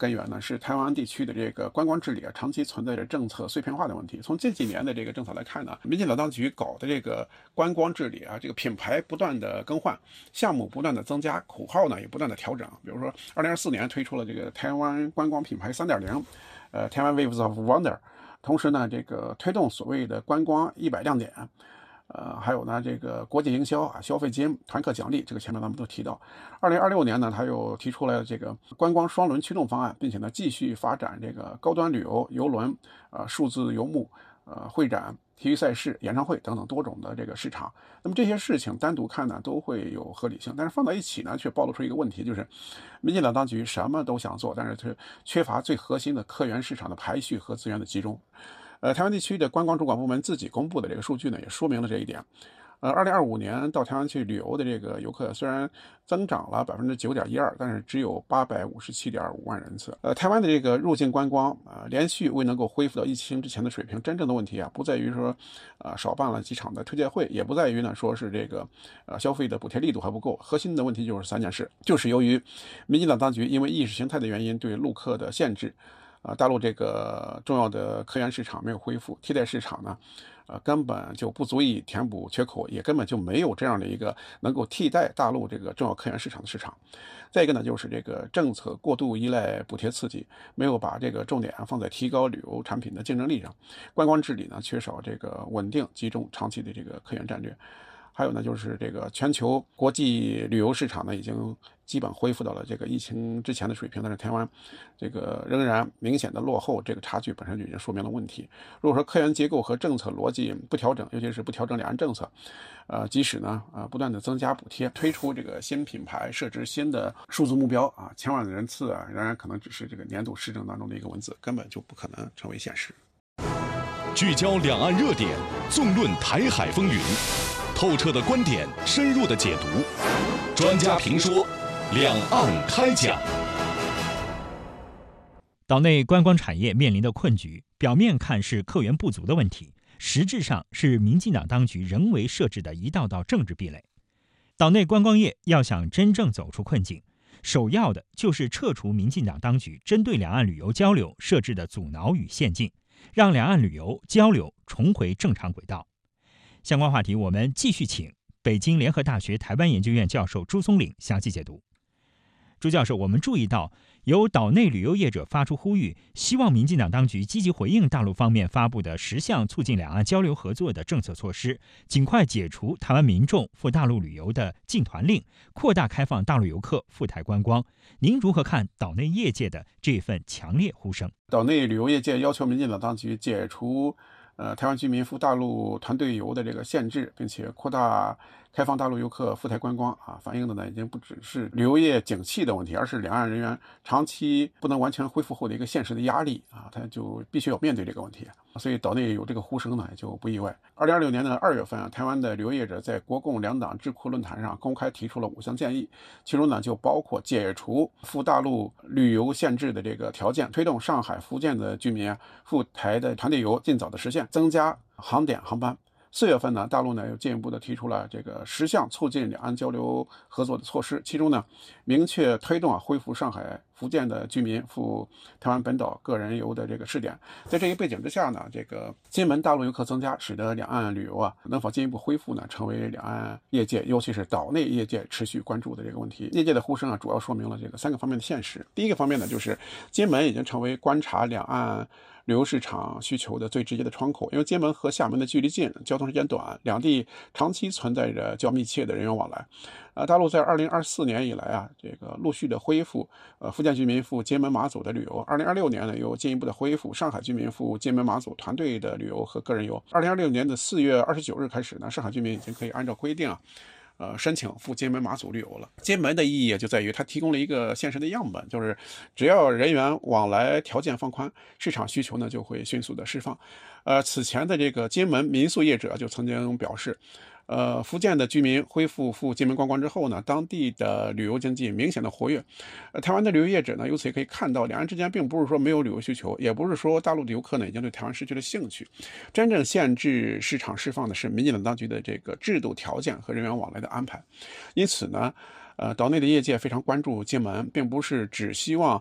根源呢，是台湾地区的这个观光治理长期存在着政策碎片化的问题。从近几年的这个政策来看呢，民进党当局搞的这个观光治理这个品牌不断的更换，项目不断的增加，口号呢也不断的调整。比如说2024年推出了这个台湾观光品牌3.0，台湾 Waves of Wonder， 同时呢这个推动所谓的观光100亮点。还有呢，这个国际营销消费金、团客奖励，这个前面咱们都提到。2026年呢，他又提出了这个观光双轮驱动方案，并且呢，继续发展这个高端旅游、邮轮、数字游牧、会展、体育赛事、演唱会等等多种的这个市场。那么这些事情单独看呢，都会有合理性，但是放在一起呢，却暴露出一个问题，就是民进党当局什么都想做，但是缺乏最核心的客源市场的排序和资源的集中。台湾地区的观光主管部门自己公布的这个数据呢，也说明了这一点。2025年到台湾去旅游的这个游客虽然增长了9.12%，但是只有857.5万人次。台湾的这个入境观光连续未能够恢复到疫情之前的水平，真正的问题不在于说少办了几场的推介会，也不在于呢说是这个消费的补贴力度还不够，核心的问题就是3件事，就是由于民进党当局因为意识形态的原因对陆客的限制。大陆这个重要的客源市场没有恢复，替代市场呢，根本就不足以填补缺口，也根本就没有这样的一个能够替代大陆这个重要客源市场的市场。再一个呢，就是这个政策过度依赖补贴刺激，没有把这个重点放在提高旅游产品的竞争力上。观光治理呢，缺少这个稳定、集中、长期的这个客源战略。还有呢，就是这个全球国际旅游市场呢，已经基本恢复到了这个疫情之前的水平，但是台湾这个仍然明显的落后，这个差距本身就已经说明了问题。如果说客源结构和政策逻辑不调整，尤其是不调整两岸政策，即使呢不断的增加补贴，推出这个新品牌，设置新的数字目标千万的人次仍然可能只是这个年度施政当中的一个文字，根本就不可能成为现实。 聚焦两岸热点，纵论台海风云。透彻的观点，深入的解读，专家评说，两岸开讲。 岛内观光产业面临的困局，表面看是客源不足的问题，实质上是民进党当局人为设置的一道道政治壁垒。岛内观光业要想真正走出困境，首要的就是撤除民进党当局针对两岸旅游交流设置的阻挠与陷阱，让两岸旅游交流重回正常轨道。相关话题，我们继续请北京联合大学台湾研究院教授朱松岭详细解读。朱教授，我们注意到有岛内旅游业者发出呼吁，希望民进党当局积极回应大陆方面发布的10项促进两岸交流合作的政策措施，尽快解除台湾民众赴大陆旅游的禁团令，扩大开放大陆游客赴台观光。您如何看岛内业界的这份强烈呼声？ 岛内旅游业界要求民进党当局解除台湾居民赴大陆团队游的这个限制，并且扩大开放大陆游客赴台观光反映的呢已经不只是旅游业景气的问题，而是两岸人员长期不能完全恢复后的一个现实的压力他就必须要面对这个问题。所以岛内有这个呼声呢也就不意外。2026年的2月份台湾的旅游业者在国共两党智库论坛上公开提出了5项建议，其中呢就包括解除赴大陆旅游限制的这个条件，推动上海、福建的居民赴台的团队游尽早的实现，增加航点航班。4月份呢，大陆呢又进一步的提出了这个10项促进两岸交流合作的措施，其中呢明确推动恢复上海、福建的居民赴台湾本岛个人游的这个试点。在这一背景之下呢，这个金门大陆游客增加，使得两岸旅游能否进一步恢复呢，成为两岸业界，尤其是岛内业界持续关注的这个问题。业界的呼声主要说明了这个3个方面的现实。第一个方面呢，就是金门已经成为观察两岸旅游市场需求的最直接的窗口，因为金门和厦门的距离近，交通时间短，两地长期存在着较密切的人员往来。大陆在2024年以来这个陆续的恢复福建居民赴金门马祖的旅游。2026年呢又进一步的恢复上海居民赴金门马祖团队的旅游和个人游。2026年的4月29日开始呢，上海居民已经可以按照规定申请赴金门马祖旅游了。金门的意义就在于它提供了一个现实的样本，就是只要人员往来条件放宽，市场需求呢就会迅速的释放。此前的这个金门民宿业者就曾经表示，福建的居民恢复赴金门观光之后呢，当地的旅游经济明显的活跃。台湾的旅游业者呢，由此也可以看到，两岸之间并不是说没有旅游需求，也不是说大陆的游客呢已经对台湾失去了兴趣。真正限制市场释放的是民进党当局的这个制度条件和人员往来的安排。因此呢，岛内的业界非常关注金门，并不是只希望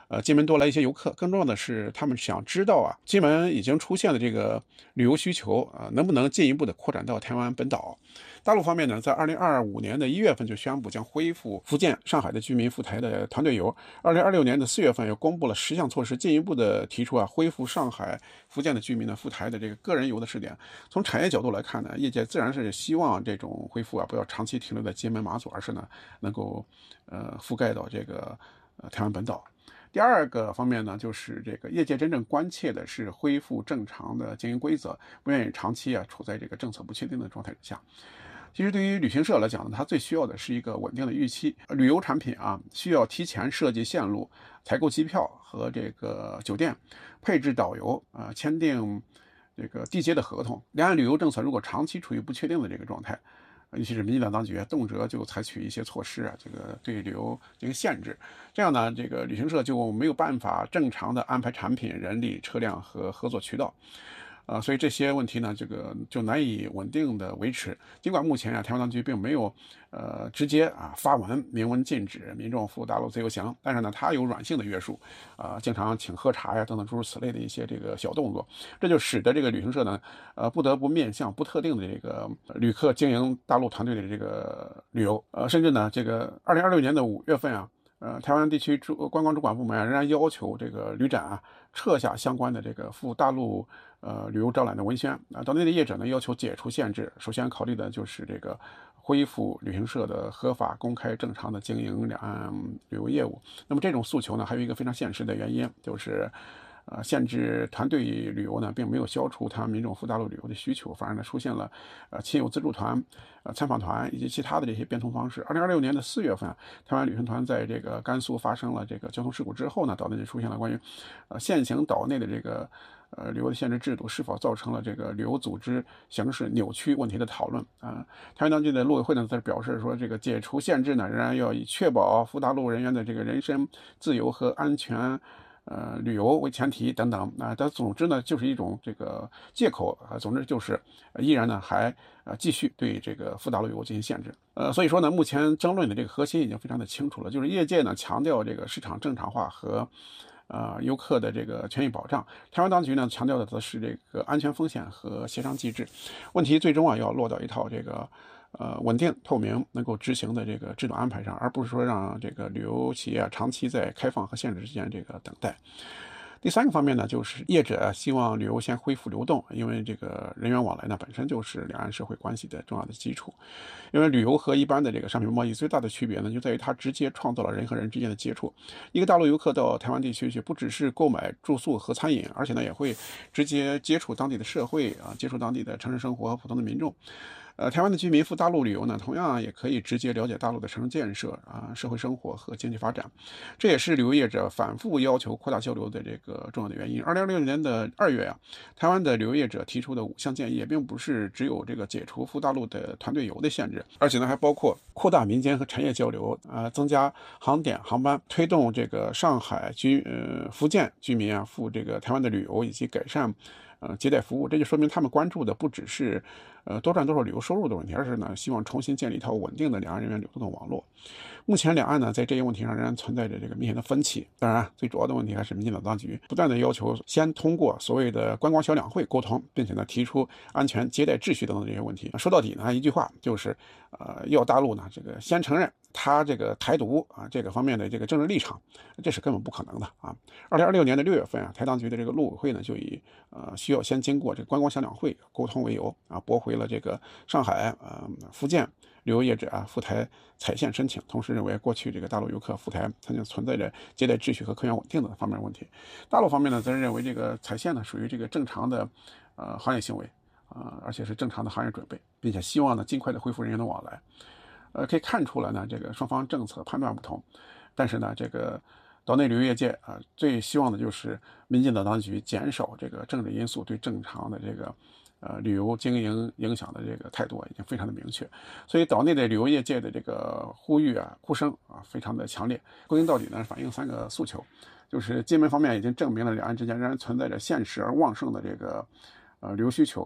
金门多来一些游客，更重要的是他们想知道金门已经出现的这个旅游需求能不能进一步的扩展到台湾本岛。大陆方面呢，在2025年的1月份就宣布将恢复福建、上海的居民赴台的团队游。2026年的4月份又公布了10项措施，进一步的提出恢复上海、福建的居民呢赴台的这个个人游的试点。从产业角度来看呢，业界自然是希望这种恢复不要长期停留在金门、马祖，而是呢能够覆盖到这个台湾本岛。第二个方面呢，就是这个业界真正关切的是恢复正常的经营规则，不愿意长期处在这个政策不确定的状态之下。其实对于旅行社来讲呢，它最需要的是一个稳定的预期。旅游产品需要提前设计线路、采购机票和这个酒店，配置导游签订这个缔结的合同。两岸旅游政策如果长期处于不确定的这个状态，尤其是民进党当局动辄就采取一些措施这个对旅游进行限制，这样呢，这个旅行社就没有办法正常的安排产品、人力、车辆和合作渠道。所以这些问题呢，这个就难以稳定的维持。尽管目前台湾当局并没有直接发文明文禁止民众赴大陆自由行，但是呢，它有软性的约束，经常请喝茶等等诸如此类的一些这个小动作，这就使得这个旅行社呢，不得不面向不特定的这个旅客经营大陆团队的这个旅游，甚至呢，这个2026年的5月份台湾地区观光主管部门仍然要求这个旅展撤下相关的这个赴大陆旅游招揽的文宣岛内的业者呢要求解除限制，首先考虑的就是这个恢复旅行社的合法、公开、正常的经营两岸旅游业务。那么这种诉求呢，还有一个非常现实的原因，就是限制团队旅游呢，并没有消除台湾民众赴大陆旅游的需求，反而呢出现了亲友自助团、参访团以及其他的这些变通方式。2026年的4月份，台湾旅行团在这个甘肃发生了这个交通事故之后呢，岛内就出现了关于现行岛内的这个旅游的限制制度是否造成了这个旅游组织形式扭曲问题的讨论台湾当局的陆委会呢在表示说，这个解除限制呢，仍然要以确保赴大陆人员的这个人身自由和安全旅游为前提等等但总之呢，就是一种这个借口总之就是依然呢还继续对这个赴大陆游进行限制。所以说呢，目前争论的这个核心已经非常的清楚了，就是业界呢强调这个市场正常化和游客的这个权益保障，台湾当局呢强调的则是这个安全风险和协商机制。问题最终要落到一套这个稳定、透明、能够执行的这个制度安排上，而不是说让这个旅游企业长期在开放和限制之间这个等待。第三个方面呢，就是业者希望旅游先恢复流动，因为这个人员往来呢本身就是两岸社会关系的重要的基础。因为旅游和一般的这个商品贸易最大的区别呢，就在于它直接创造了人和人之间的接触。一个大陆游客到台湾地区去，不只是购买住宿和餐饮，而且呢也会直接接触当地的社会接触当地的城市生活和普通的民众。台湾的居民赴大陆旅游呢，同样也可以直接了解大陆的城市建设社会生活和经济发展。这也是旅游业者反复要求扩大交流的这个重要的原因。2026年的2月台湾的旅游业者提出的5项建议，并不是只有这个解除赴大陆的团队游的限制，而且呢还包括扩大民间和产业交流增加航点航班，推动这个上海福建居民赴这个台湾的旅游，以及改善接待服务。这就说明他们关注的不只是多赚多少旅游收入的问题，而是呢希望重新建立一套稳定的两岸人员流动的网络。目前两岸呢在这些问题上仍然存在着这个明显的分歧。当然最主要的问题还是民进党当局不断的要求先通过所谓的观光小两会沟通，并且呢提出安全接待秩序等等这些问题。说到底呢一句话就是要大陆呢这个先承认他这个台独这个方面的这个政治立场，这是根本不可能的2026年的6月份台当局的这个陆委会呢就以需要先经过这个观光小两会沟通为由驳回了这个上海福建旅游业者赴台采线申请，同时认为过去这个大陆游客赴台曾经存在着接待秩序和客源稳定的方面问题。大陆方面呢则认为这个采线呢属于这个正常的行业行为而且是正常的行业准备，并且希望呢尽快的恢复人员的往来。可以看出来呢，这个双方政策判断不同，但是呢，这个岛内旅游业界最希望的就是民进党当局减少这个政治因素对正常的这个旅游经营影响的这个态度已经非常的明确。所以岛内的旅游业界的这个呼吁呼声非常的强烈。归根到底呢，反映3个诉求，就是金门方面已经证明了两岸之间仍然存在着现实而旺盛的这个旅游需求。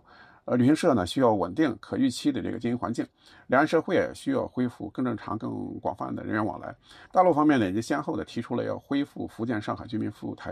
旅行社呢需要稳定可预期的这个经营环境，两岸社会也需要恢复更正常、更广泛的人员往来。大陆方面呢，已经先后的提出了要恢复福建、上海居民赴台